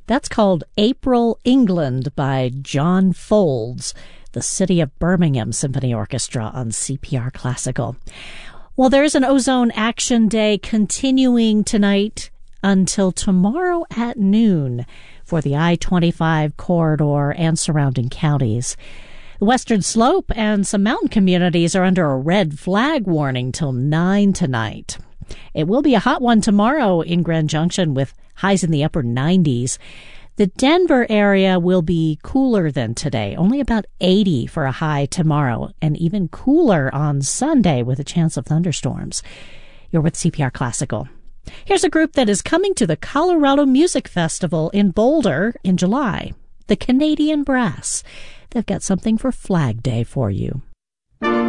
That's called April England by John Folds, the City of Birmingham Symphony Orchestra on CPR Classical. Well, there's an Ozone Action Day continuing tonight until tomorrow at noon for the I-25 corridor and surrounding counties. The Western Slope and some mountain communities are under a red flag warning till 9 tonight. It will be a hot one tomorrow in Grand Junction with highs in the upper 90s. The Denver area will be cooler than today, only about 80 for a high tomorrow, and even cooler on Sunday with a chance of thunderstorms. You're with CPR Classical. Here's a group that is coming to the Colorado Music Festival in Boulder in July, the Canadian Brass. They've got something for Flag Day for you.